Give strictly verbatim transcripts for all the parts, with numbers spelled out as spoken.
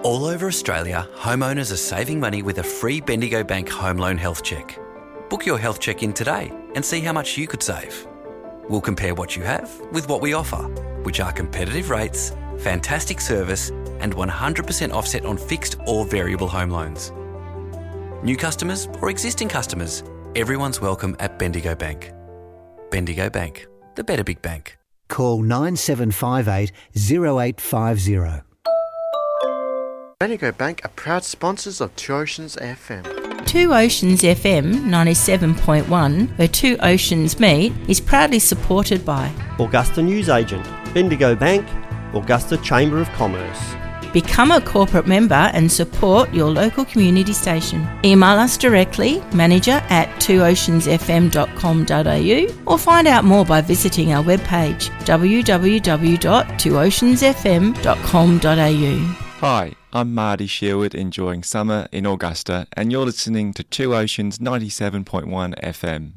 All over Australia, homeowners are saving money with a free Bendigo Bank home loan health check. Book your health check in today and see how much you could save. We'll compare what you have with what we offer, which are competitive rates, fantastic service and one hundred percent offset on fixed or variable home loans. New customers or existing customers, everyone's welcome at Bendigo Bank. Bendigo Bank, the better big bank. Call nine seven five eight, zero eight five zero. Bendigo Bank are proud sponsors of Two Oceans F M. Two Oceans F M ninety-seven point one, where Two Oceans meet, is proudly supported by Augusta Newsagent, Bendigo Bank, Augusta Chamber of Commerce. Become a corporate member and support your local community station. Email us directly, manager at two oceans f m dot com dot a u, or find out more by visiting our webpage w w w dot two oceans f m dot com dot a u. Hi, I'm Marty Sherwood, enjoying summer in Augusta, and you're listening to Two Oceans ninety-seven point one F M.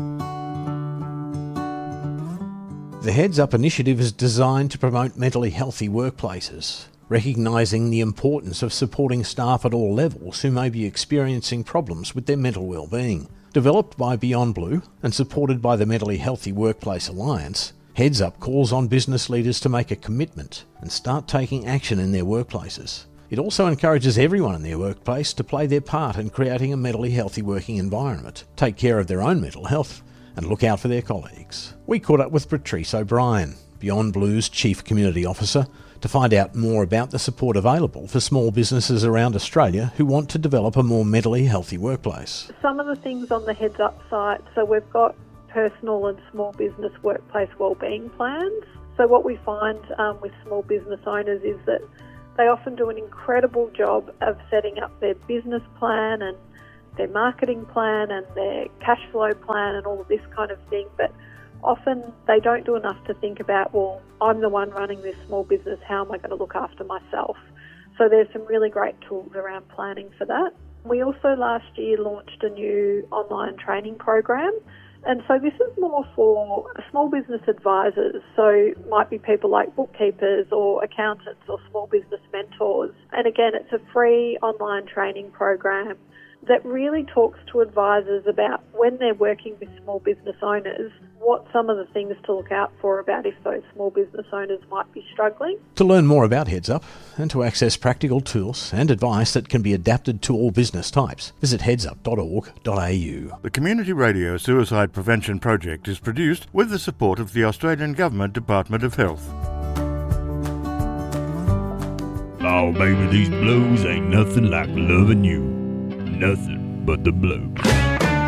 The Heads Up initiative is designed to promote mentally healthy workplaces, recognising the importance of supporting staff at all levels who may be experiencing problems with their mental well-being. Developed by Beyond Blue and supported by the Mentally Healthy Workplace Alliance, Heads Up calls on business leaders to make a commitment and start taking action in their workplaces. It also encourages everyone in their workplace to play their part in creating a mentally healthy working environment, take care of their own mental health, and look out for their colleagues. We caught up with Patrice O'Brien, Beyond Blue's Chief Community Officer, to find out more about the support available for small businesses around Australia who want to develop a more mentally healthy workplace. Some of the things on the Heads Up site, so we've got personal and small business workplace wellbeing plans. So what we find um, with small business owners is that they often do an incredible job of setting up their business plan and their marketing plan and their cash flow plan and all of this kind of thing, but often they don't do enough to think about, well, I'm the one running this small business, how am I going to look after myself? So there's some really great tools around planning for that. We also last year launched a new online training program, and so this is more for small business advisors, so it might be people like bookkeepers or accountants or small business mentors. And again, it's a free online training program that really talks to advisors about when they're working with small business owners, what some of the things to look out for about if those small business owners might be struggling. To learn more about Heads Up and to access practical tools and advice that can be adapted to all business types, visit heads up dot org dot a u. The Community Radio Suicide Prevention Project is produced with the support of the Australian Government Department of Health. Oh, baby, these blues ain't nothing like loving you. Nothing but the blues.